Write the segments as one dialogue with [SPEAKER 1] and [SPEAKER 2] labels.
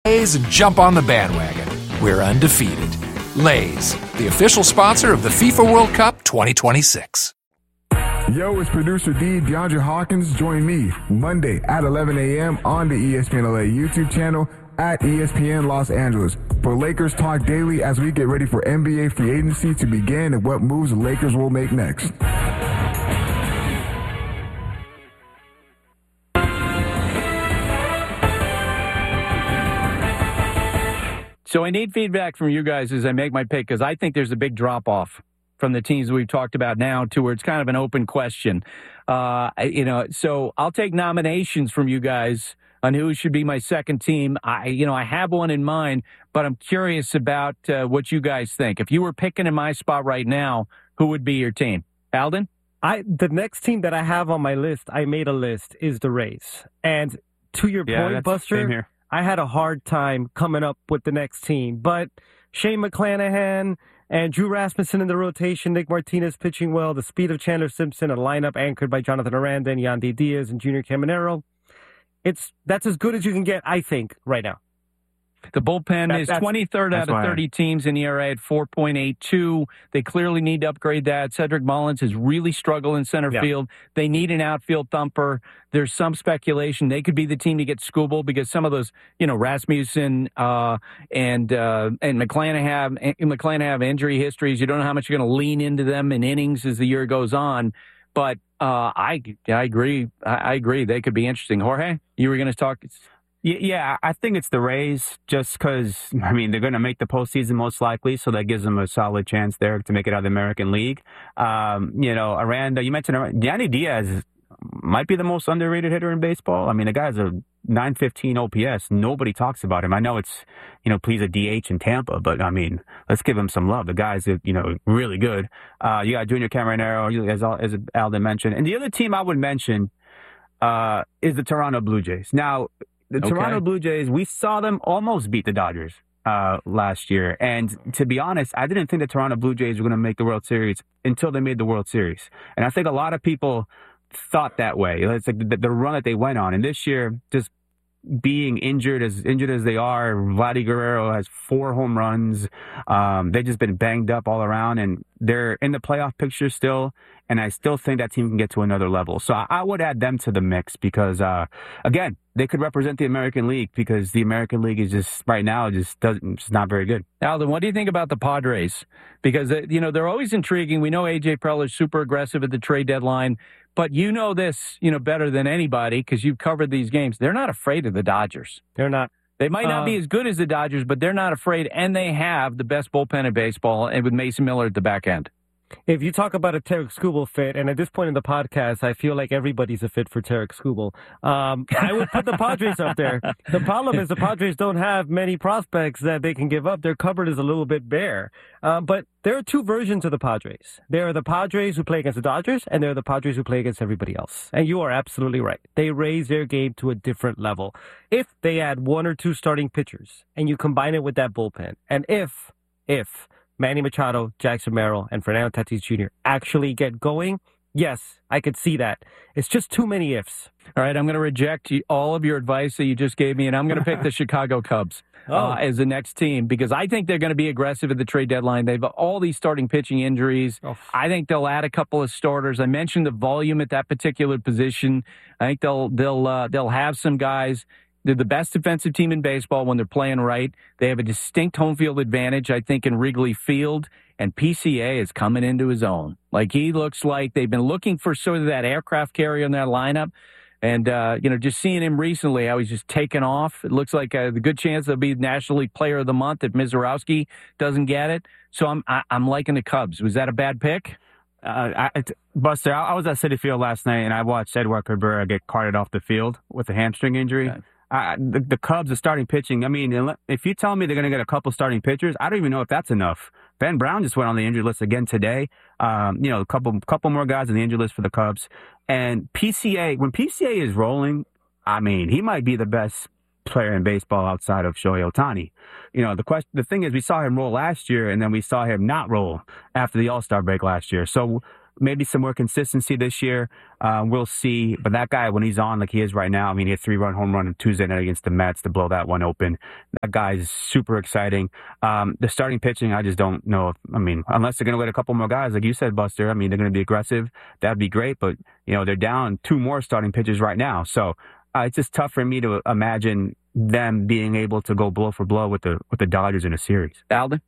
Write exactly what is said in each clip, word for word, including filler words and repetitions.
[SPEAKER 1] Lay's and jump on the bandwagon. We're undefeated. Lay's, the official sponsor of the FIFA World Cup twenty twenty-six.
[SPEAKER 2] Yo, it's producer D, DeAndre Hawkins. Join me Monday at eleven a.m. on the E S P N L A YouTube channel at E S P N Los Angeles for Lakers Talk Daily as we get ready for N B A free agency to begin and what moves the Lakers will make next.
[SPEAKER 3] So I need feedback from you guys as I make my pick, because I think there's a big drop-off from the teams we've talked about now to where it's kind of an open question. Uh, you know, so I'll take nominations from you guys on who should be my second team. I, you know, I have one in mind, but I'm curious about uh, what you guys think. If you were picking in my spot right now, who would be your team? Alden?
[SPEAKER 4] I the next team that I have on my list, I made a list, is the Rays. And to your
[SPEAKER 5] yeah,
[SPEAKER 4] point, Buster, I had a hard time coming up with the next team. But Shane McClanahan and Drew Rasmussen in the rotation, Nick Martinez pitching well, the speed of Chandler Simpson, a lineup anchored by Jonathan Aranda and Yandy Diaz and Junior Caminero. It's that's as good as you can get, I think, right now.
[SPEAKER 3] The bullpen that, is twenty-third out of thirty teams in E R A at four point eight two. They clearly need to upgrade that. Cedric Mullins has really struggled in center yeah. field. They need an outfield thumper. There's some speculation they could be the team to get Skubal because some of those, you know, Rasmussen uh, and uh, and McClanahan have, McClanahan have injury histories. You don't know how much you're going to lean into them in innings as the year goes on. But uh, I I agree. I, I agree. They could be interesting. Jorge, you were going to talk.
[SPEAKER 5] Yeah, I think it's the Rays just because, I mean, they're going to make the postseason most likely, so that gives them a solid chance there to make it out of the American League. Um, you know, Aranda, you mentioned Yandy Diaz might be the most underrated hitter in baseball. I mean, the guy's a nine fifteen O P S. Nobody talks about him. I know it's, you know, he's a D H in Tampa, but, I mean, let's give him some love. The guy's, you know, really good. Uh, you got Junior Caminero, as, as Alden mentioned. And the other team I would mention uh, is the Toronto Blue Jays. Now, The okay. Toronto Blue Jays, we saw them almost beat the Dodgers uh, last year. And to be honest, I didn't think the Toronto Blue Jays were going to make the World Series until they made the World Series. And I think a lot of people thought that way. It's like the, the run that they went on. And this year, just being injured, as injured as they are, Vladdy Guerrero has four home runs. Um, they've just been banged up all around. And they're in the playoff picture still. And I still think that team can get to another level. So I, I would add them to the mix because, uh, again, they could represent the American League because the American League is just, right now, just doesn't, just not very good.
[SPEAKER 3] Alden, what do you think about the Padres? Because, uh, you know, they're always intriguing. We know A J Preller's super aggressive at the trade deadline, but you know this, you know, better than anybody because you've covered these games. They're not afraid of the Dodgers.
[SPEAKER 4] They're not.
[SPEAKER 3] They might not uh, be as good as the Dodgers, but they're not afraid, and they have the best bullpen in baseball, and with Mason Miller at the back end.
[SPEAKER 4] If you talk about a Tarek Skubal fit, and at this point in the podcast, I feel like everybody's a fit for Tarek Skubal, um, I would put the Padres up there. The problem is the Padres don't have many prospects that they can give up. Their cupboard is a little bit bare. Um, but there are two versions of the Padres. There are the Padres who play against the Dodgers, and there are the Padres who play against everybody else. And you are absolutely right. They raise their game to a different level. If they add one or two starting pitchers, and you combine it with that bullpen, and if, if... Manny Machado, Jackson Merrill, and Fernando Tatis Junior actually get going, yes, I could see that. It's just too many ifs.
[SPEAKER 3] All right, I'm going to reject all of your advice that you just gave me, and I'm going to pick the Chicago Cubs
[SPEAKER 4] oh.
[SPEAKER 3] uh, as the next team because I think they're going to be aggressive at the trade deadline. They've all these starting pitching injuries. Oh. I think they'll add a couple of starters. I mentioned the volume at that particular position. I think they'll they'll uh, they'll have some guys. They're the best defensive team in baseball when they're playing right. They have a distinct home field advantage, I think, in Wrigley Field. And P C A is coming into his own. Like, he looks like they've been looking for sort of that aircraft carrier in that lineup. And, uh, you know, just seeing him recently, how he's just taken off. It looks like uh, the good chance they'll be National League Player of the Month if Mizorowski doesn't get it. So I'm I, I'm liking the Cubs. Was that a bad pick?
[SPEAKER 5] Uh, I, Buster, I, I was at Citi Field last night, and I watched Edward Cabrera get carted off the field with a hamstring injury. Okay. Uh, the, the Cubs are starting pitching. I mean, if you tell me they're going to get a couple starting pitchers, I don't even know if that's enough. Ben Brown just went on the injured list again today. Um, you know, a couple couple more guys on the injured list for the Cubs. And P C A, when P C A is rolling, I mean, he might be the best player in baseball outside of Shohei Ohtani. You know, the question, the thing is, we saw him roll last year, and then we saw him not roll after the All-Star break last year. So maybe some more consistency this year. Uh, we'll see. But that guy, when he's on like he is right now, I mean, he had a three-run home run on Tuesday night against the Mets to blow that one open. That guy is super exciting. Um, the starting pitching, I just don't know. If, I mean, unless they're going to let a couple more guys, like you said, Buster. I mean, they're going to be aggressive. That'd be great. But, you know, they're down two more starting pitchers right now. So uh, it's just tough for me to imagine them being able to go blow for blow with the with the Dodgers in a series.
[SPEAKER 3] Alden?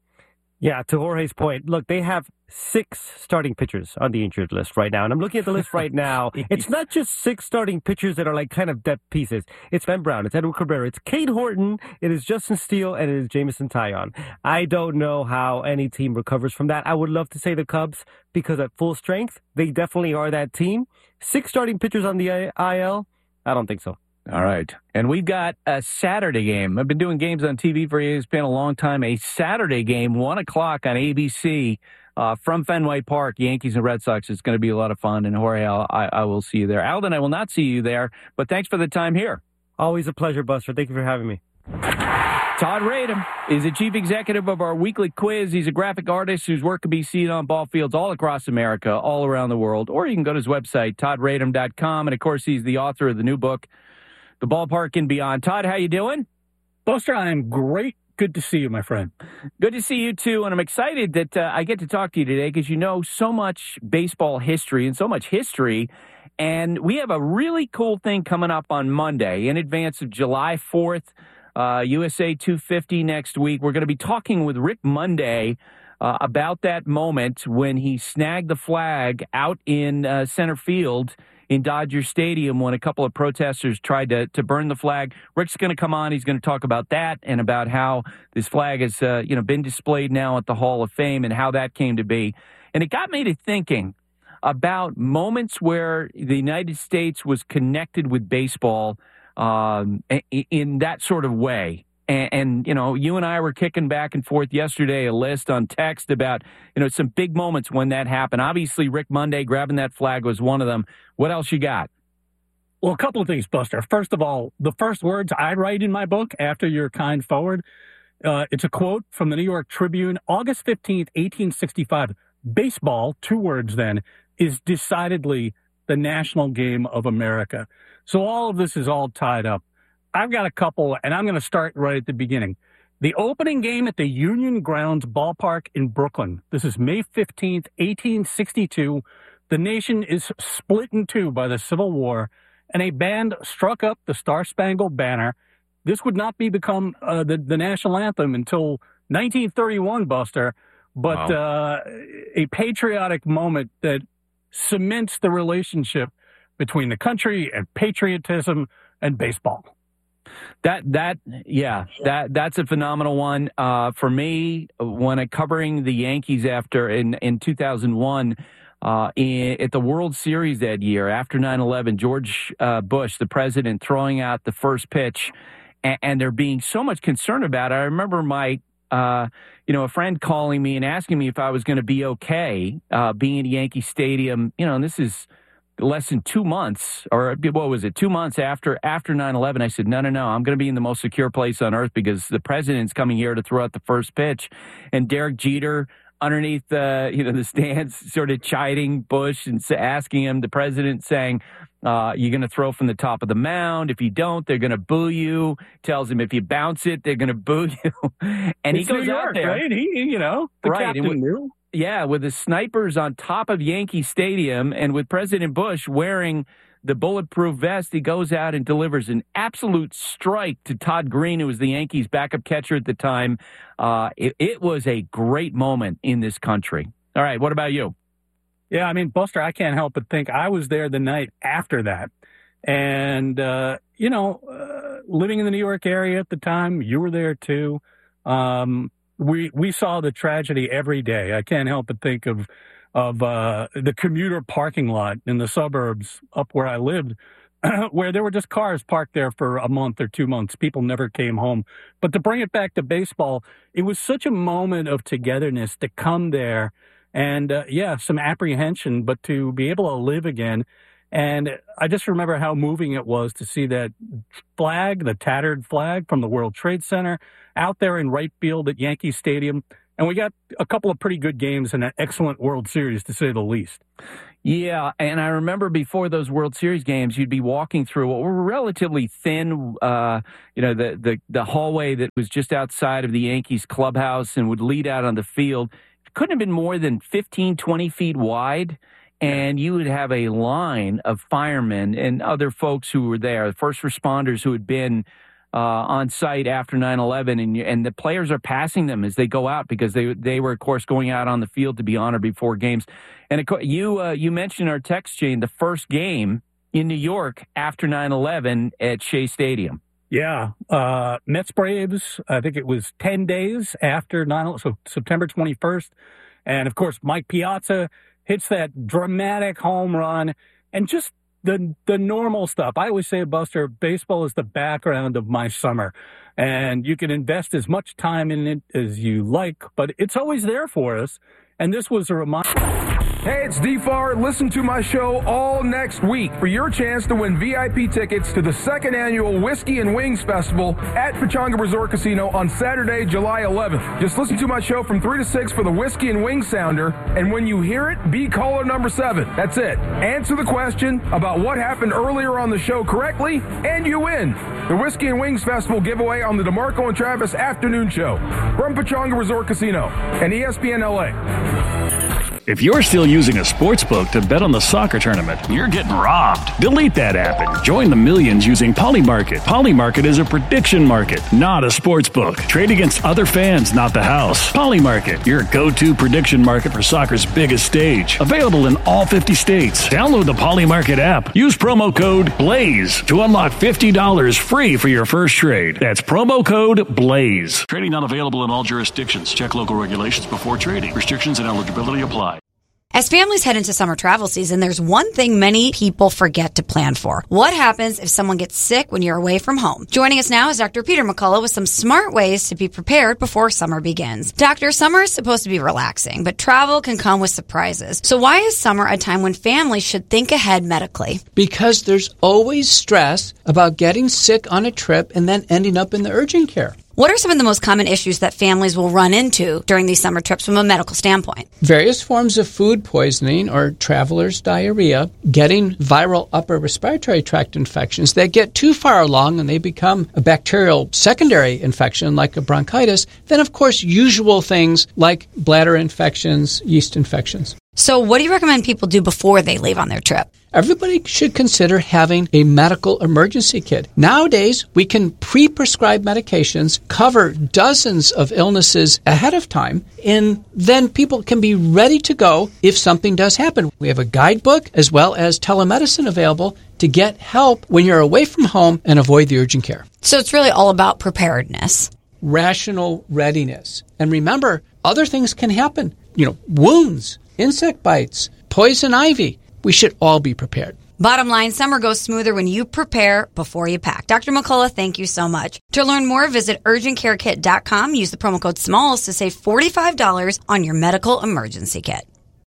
[SPEAKER 4] Yeah, to Jorge's point, look, they have six starting pitchers on the injured list right now. And I'm looking at the list right now. It's not just six starting pitchers that are like kind of depth pieces. It's Ben Brown, it's Edward Cabrera, it's Cade Horton, it is Justin Steele, and it is Jameson Taillon. I don't know how any team recovers from that. I would love to say the Cubs, because at full strength, they definitely are that team. Six starting pitchers on the I L? I don't think so.
[SPEAKER 3] All right. And we've got a Saturday game. I've been doing games on T V for E S P N a long time. A Saturday game, one o'clock on A B C uh, from Fenway Park, Yankees and Red Sox. It's going to be a lot of fun. And Jorge, I'll, I, I will see you there. Alden, I will not see you there, but thanks for the time here.
[SPEAKER 4] Always a pleasure, Buster. Thank you for having me.
[SPEAKER 3] Todd Radom is the chief executive of our weekly quiz. He's a graphic artist whose work can be seen on ball fields all across America, all around the world. Or you can go to his website, todd radom dot com. And, of course, he's the author of the new book, The Ballpark and Beyond. Todd, how you doing?
[SPEAKER 6] Buster, I am great. Good to see you, my friend.
[SPEAKER 3] Good to see you, too. And I'm excited that uh, I get to talk to you today because you know so much baseball history and so much history. And we have a really cool thing coming up on Monday in advance of July fourth, uh, U S A two fifty next week. We're going to be talking with Rick Monday uh, about that moment when he snagged the flag out in uh, center field in Dodger Stadium when a couple of protesters tried to, to burn the flag. Rick's going to come on. He's going to talk about that and about how this flag has uh, you know, been displayed now at the Hall of Fame and how that came to be. And it got me to thinking about moments where the United States was connected with baseball um, in that sort of way. And, and, you know, you and I were kicking back and forth yesterday a list on text about, you know, some big moments when that happened. Obviously, Rick Monday grabbing that flag was one of them. What else you got?
[SPEAKER 6] Well, a couple of things, Buster. First of all, the first words I write in my book after your kind forward, uh, it's a quote from the New York Tribune, August fifteenth, eighteen sixty-five. Baseball, two words then, is decidedly the national game of America. So all of this is all tied up. I've got a couple, and I'm going to start right at the beginning. The opening game at the Union Grounds Ballpark in Brooklyn. This is May fifteenth, eighteen sixty-two. The nation is split in two by the Civil War, and a band struck up the Star-Spangled Banner. This would not be become uh, the, the national anthem until nineteen thirty-one, Buster, but wow. uh, a patriotic moment that cements the relationship between the country and patriotism and baseball.
[SPEAKER 3] That, that, yeah, that, that's a phenomenal one. Uh, for me, when I covering the Yankees after in, in two thousand one, uh, in, at the World Series that year after nine eleven, George uh, Bush, the president, throwing out the first pitch, and, and there being so much concern about it. I remember my, uh, you know, a friend calling me and asking me if I was going to be okay, uh, being at Yankee Stadium, you know, and this is less than two months, or what was it, two months after after nine eleven, I said, no, no, no, I'm going to be in the most secure place on earth because the president's coming here to throw out the first pitch. And Derek Jeter, underneath the, you know, the stands, sort of chiding Bush and asking him, the president saying, uh, you're going to throw from the top of the mound. If you don't, they're going to boo you. Tells him if you bounce it, they're going to boo you. And
[SPEAKER 6] it's
[SPEAKER 3] he goes
[SPEAKER 6] New York,
[SPEAKER 3] out there.
[SPEAKER 6] Right? He, you know, the
[SPEAKER 3] right.
[SPEAKER 6] captain
[SPEAKER 3] with,
[SPEAKER 6] knew.
[SPEAKER 3] Yeah, with the snipers on top of Yankee Stadium and with President Bush wearing the bulletproof vest, he goes out and delivers an absolute strike to Todd Green, who was the Yankees' backup catcher at the time. Uh, it, it was a great moment in this country. All right, what about you?
[SPEAKER 6] Yeah, I mean, Buster, I can't help but think I was there the night after that. And, uh, you know, uh, living in the New York area at the time, you were there too. Um, we we saw the tragedy every day. I can't help but think of of uh, the commuter parking lot in the suburbs up where I lived, where there were just cars parked there for a month or two months. People never came home. But to bring it back to baseball, it was such a moment of togetherness to come there. And, uh, yeah, some apprehension, but to be able to live again. And I just remember how moving it was to see that flag, the tattered flag from the World Trade Center, out there in right field at Yankee Stadium. And we got a couple of pretty good games and an excellent World Series, to say the least.
[SPEAKER 3] Yeah, and I remember before those World Series games, you'd be walking through what were relatively thin, uh, you know, the, the, the hallway that was just outside of the Yankees clubhouse and would lead out on the field. It couldn't have been more than fifteen, twenty feet wide, and you would have a line of firemen and other folks who were there, first responders who had been Uh, on site after nine eleven, and and the players are passing them as they go out because they they were, of course, going out on the field to be honored before games. And you uh, you mentioned our text chain, the first game in New York after nine eleven at Shea Stadium.
[SPEAKER 6] Yeah, uh, Mets Braves. I think it was ten days after nine eleven, so September twenty-first, and of course Mike Piazza hits that dramatic home run, and just The the normal stuff. I always say, Buster, baseball is the background of my summer. And you can invest as much time in it as you like, but it's always there for us. And this was a reminder.
[SPEAKER 7] Hey, it's D F A R. Listen to my show all next week for your chance to win V I P tickets to the second annual Whiskey and Wings Festival at Pechanga Resort Casino on Saturday, July eleventh. Just listen to my show from three to six for the Whiskey and Wings Sounder, and when you hear it, be caller number seven. That's it. Answer the question about what happened earlier on the show correctly, and you win. The Whiskey and Wings Festival giveaway on the DeMarco and Travis Afternoon Show from Pechanga Resort Casino and E S P N L A.
[SPEAKER 8] If you're still using a sports book to bet on the soccer tournament, you're getting robbed. Delete that app and join the millions using Polymarket. Polymarket is a prediction market, not a sports book. Trade against other fans, not the house. Polymarket, your go-to prediction market for soccer's biggest stage. Available in all fifty states. Download the Polymarket app. Use promo code BLAZE to unlock fifty dollars free for your first trade. That's promo code BLAZE. Trading not available in all jurisdictions. Check local regulations before trading. Restrictions and eligibility apply.
[SPEAKER 9] As families head into summer travel season, there's one thing many people forget to plan for. What happens if someone gets sick when you're away from home? Joining us now is Doctor Peter McCullough with some smart ways to be prepared before summer begins. Doctor, summer is supposed to be relaxing, but travel can come with surprises. So why is summer a time when families should think ahead medically?
[SPEAKER 10] Because there's always stress about getting sick on a trip and then ending up in the urgent care.
[SPEAKER 9] What are some of the most common issues that families will run into during these summer trips from a medical standpoint?
[SPEAKER 10] Various forms of food poisoning or traveler's diarrhea, getting viral upper respiratory tract infections that get too far along and they become a bacterial secondary infection like a bronchitis. Then, of course, usual things like bladder infections, yeast infections.
[SPEAKER 9] So what do you recommend people do before they leave on their trip?
[SPEAKER 10] Everybody should consider having a medical emergency kit. Nowadays, we can pre-prescribe medications, cover dozens of illnesses ahead of time, and then people can be ready to go if something does happen. We have a guidebook as well as telemedicine available to get help when you're away from home and avoid the urgent care.
[SPEAKER 9] So it's really all about preparedness.
[SPEAKER 10] Rational readiness. And remember, other things can happen. You know, wounds, insect bites, poison ivy. We should all be prepared.
[SPEAKER 9] Bottom line, summer goes smoother when you prepare before you pack. Doctor McCullough, thank you so much. To learn more, visit urgent care kit dot com. Use the promo code SMALLS to save forty-five dollars on your medical emergency kit.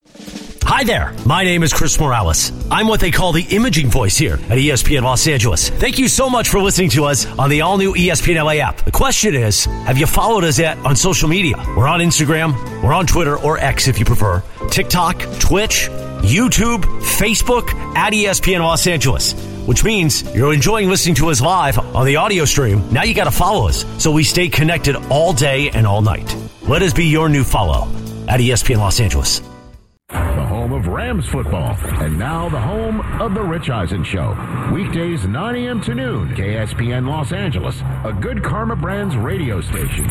[SPEAKER 11] Hi there. My name is Chris Morales. I'm what they call the imaging voice here at E S P N Los Angeles. Thank you so much for listening to us on the all-new E S P N L A app. The question is, have you followed us yet on social media? We're on Instagram, we're on Twitter, or X if you prefer, TikTok, Twitch, YouTube, Facebook, at E S P N Los Angeles. Which means you're enjoying listening to us live on the audio stream. Now you got to follow us so we stay connected all day and all night. Let us be your new follow at E S P N Los Angeles.
[SPEAKER 12] The home of Rams football, and now the home of the Rich Eisen Show. Weekdays nine a.m. to noon, K S P N Los Angeles, a Good Karma Brands radio station.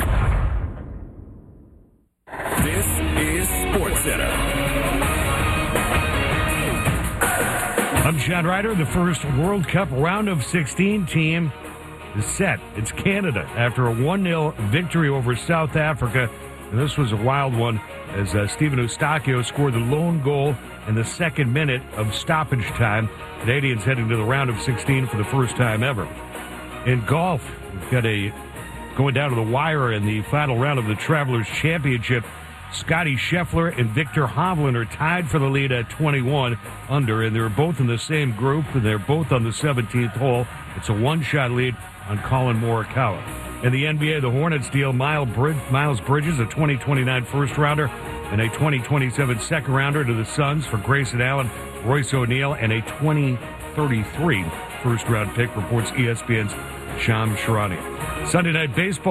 [SPEAKER 13] This is SportsCenter.
[SPEAKER 14] I'm Chad Ryder. The first World Cup round of sixteen team is set. It's Canada after a one nil victory over South Africa. And this was a wild one as uh, Steven Eustáquio scored the lone goal in the second minute of stoppage time. Canadians heading to the round of sixteen for the first time ever. In golf, we've got a going down to the wire in the final round of the Travelers Championship. Scotty Scheffler and Victor Hovland are tied for the lead at twenty-one under, and they're both in the same group, and they're both on the seventeenth hole. It's a one-shot lead on Colin Morikawa. In the N B A, the Hornets deal Miles Bridges, a twenty twenty-nine first-rounder, and a twenty twenty-seven second-rounder to the Suns for Grayson Allen, Royce O'Neal, and a twenty thirty-three first-round pick, reports E S P N's Shams Charania. Sunday Night Baseball.